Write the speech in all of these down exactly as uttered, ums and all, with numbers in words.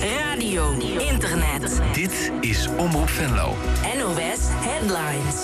radio, internet. Dit is Omroep Venlo. N O S Headlines.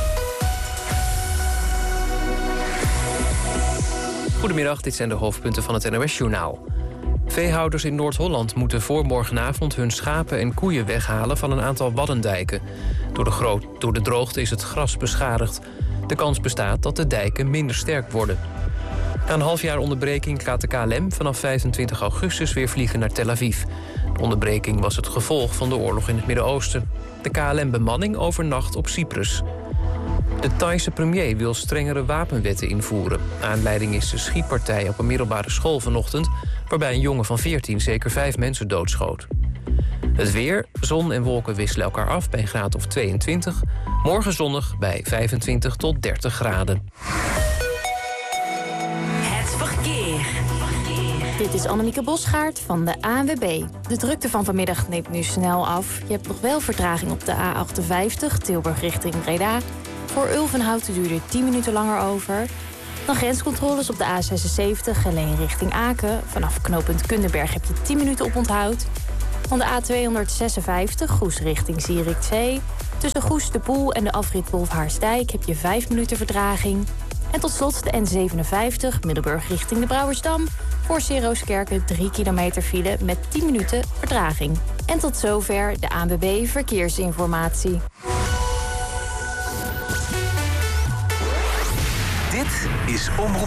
Goedemiddag, dit zijn de hoofdpunten van het N O S-journaal. Veehouders in Noord-Holland moeten voor morgenavond hun schapen en koeien weghalen van een aantal waddendijken. Door de, groot, door de droogte is het gras beschadigd. De kans bestaat dat de dijken minder sterk worden. Na een half jaar onderbreking gaat de K L M vanaf vijfentwintig augustus weer vliegen naar Tel Aviv. De onderbreking was het gevolg van de oorlog in het Midden-Oosten. De K L M-bemanning overnacht op Cyprus. De Thaise premier wil strengere wapenwetten invoeren. Aanleiding is de schietpartij op een middelbare school vanochtend, waarbij een jongen van veertien zeker vijf mensen doodschoot. Het weer, zon en wolken wisselen elkaar af bij een graad of tweeëntwintig. Morgen zonnig bij vijfentwintig tot dertig graden. Het verkeer. Dit is Annemieke Bosgaard van de A N W B. De drukte van vanmiddag neemt nu snel af. Je hebt nog wel vertraging op de A achtenvijftig, Tilburg richting Breda. Voor Ulvenhout duurde het tien minuten langer over. Dan grenscontroles op de A zesenzeventig, Geleen richting Aken. Vanaf knooppunt Kundenberg heb je tien minuten op onthoud. Van de A tweehonderdzesenvijftig, Goes richting Zierikzee. Tussen Goes, de Poel en de afrit Wolfhaarsdijk heb je vijf minuten vertraging. En tot slot de N zevenenvijftig, Middelburg richting de Brouwersdam. Voor Cerooskerken drie kilometer file met tien minuten vertraging. En tot zover de A N W B Verkeersinformatie. Dit is Omroep